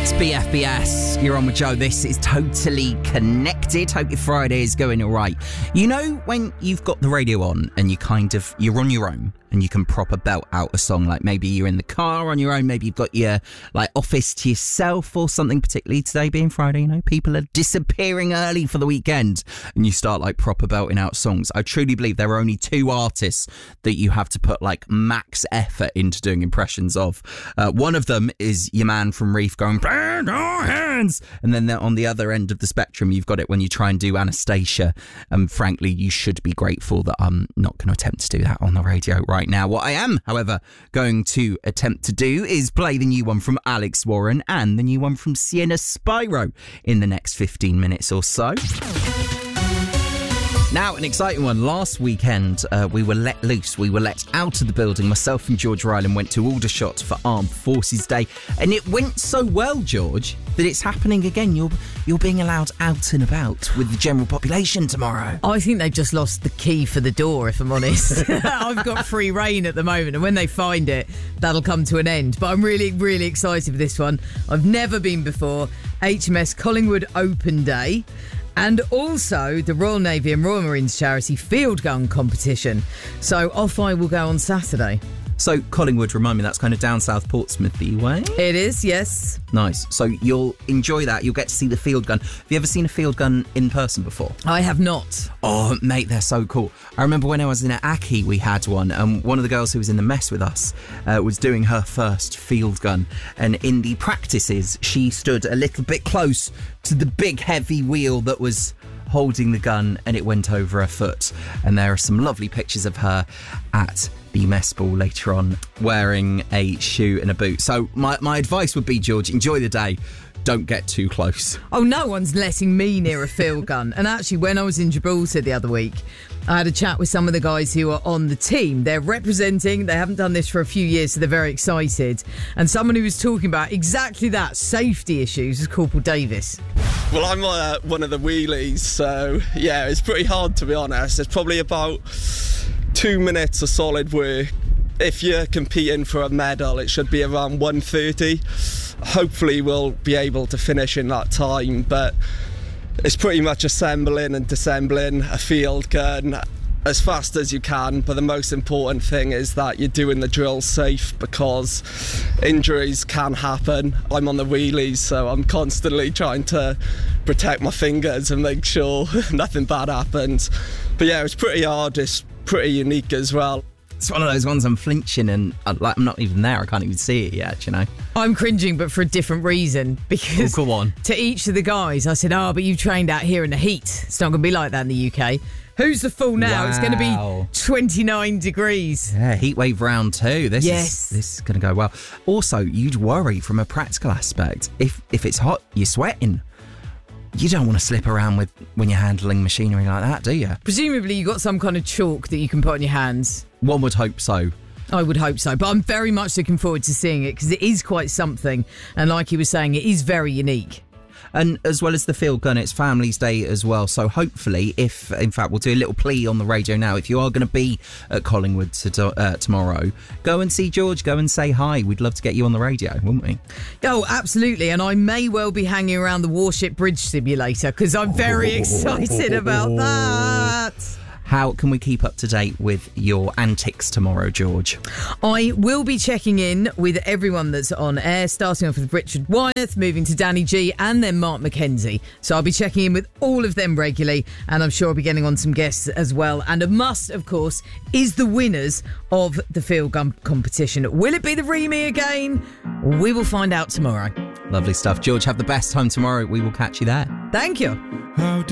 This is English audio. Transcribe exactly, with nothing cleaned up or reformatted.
B F B S, you're on with Joe. This is Totally Connected. Hope your Friday is going all right. You know when you've got the radio on and you kind of, you're on your own and you can proper belt out a song, like maybe you're in the car on your own, maybe you've got your like office to yourself or something, particularly today being Friday, you know, people are disappearing early for the weekend and you start like proper belting out songs. I truly believe there are only two artists that you have to put like max effort into doing impressions of. Uh, one of them is your man from Reef going, "Burn our hands," and then on the other end of the spectrum, you've got it when you try and do Anastacia. And um, frankly, you should be grateful that I'm not going to attempt to do that on the radio right now. What I am, however, going to attempt to do is play the new one from Alex Warren and the new one from Sienna Spyro in the next fifteen minutes or so. Now, an exciting one. Last weekend, uh, we were let loose. We were let out of the building. Myself and George Ryland went to Aldershot for Armed Forces Day. And it went so well, George, that it's happening again. You're you're being allowed out and about with the general population tomorrow. I think they've just lost the key for the door, if I'm honest. I've got free reign at the moment, and when they find it, that'll come to an end. But I'm really, really excited for this one. I've never been before. H M S Collingwood Open Day. And also the Royal Navy and Royal Marines charity field gun competition. So off I will go on Saturday. So Collingwood, remind me, that's kind of down south Portsmouth-y way? It is, yes. Nice. So you'll enjoy that. You'll get to see the field gun. Have you ever seen a field gun in person before? I have not. Oh, mate, they're so cool. I remember when I was in Aki, we had one, and one of the girls who was in the mess with us uh, was doing her first field gun. And in the practices, she stood a little bit close to the big heavy wheel that was holding the gun, and it went over her foot. And there are some lovely pictures of her at the mess ball later on wearing a shoe and a boot. So my, my advice would be, George, enjoy the day. Don't get too close. Oh, no one's letting me near a field gun. And actually, when I was in Gibraltar the other week, I had a chat with some of the guys who are on the team. They're representing, they haven't done this for a few years, so they're very excited. And someone who was talking about exactly that, safety issues, is Corporal Davis. Well, I'm uh, one of the wheelies, so yeah, it's pretty hard, to be honest. It's probably about two minutes of solid work. If you're competing for a medal, it should be around one thirty. Hopefully we'll be able to finish in that time, but it's pretty much assembling and disassembling a field gun as fast as you can. But the most important thing is that you're doing the drill safe, because injuries can happen. I'm on the wheelies, so I'm constantly trying to protect my fingers and make sure nothing bad happens. But yeah, it's pretty hard. It's pretty unique as well. It's one of those ones I'm flinching and I'm, like, I'm not even there. I can't even see it yet, you know. I'm cringing, but for a different reason. Because oh, go on. To each of the guys, I said, oh, but you've trained out here in the heat. It's not going to be like that in the U K. Who's the fool now? Wow. It's going to be twenty-nine degrees. Yeah, heat wave round two. This yes. is this is going to go well. Also, you'd worry from a practical aspect. If if it's hot, you're sweating. You don't want to slip around with when you're handling machinery like that, do you? Presumably you got some kind of chalk that you can put on your hands. One would hope so. I would hope so. But I'm very much looking forward to seeing it, because it is quite something. And like he was saying, it is very unique. And as well as the field gun, it's Families Day as well. So hopefully, if, in fact, we'll do a little plea on the radio now. If you are going to be at Collingwood to, uh, tomorrow, go and see George, go and say hi. We'd love to get you on the radio, wouldn't we? Oh, absolutely. And I may well be hanging around the Warship Bridge Simulator, because I'm very excited about that. How can we keep up to date with your antics tomorrow, George? I will be checking in with everyone that's on air, starting off with Richard Wyeth, moving to Danny G, and then Mark McKenzie. So I'll be checking in with all of them regularly, and I'm sure I'll be getting on some guests as well. And a must, of course, is the winners of the field gun competition. Will it be the Remy again? We will find out tomorrow. Lovely stuff. George, have the best time tomorrow. We will catch you there. Thank you. How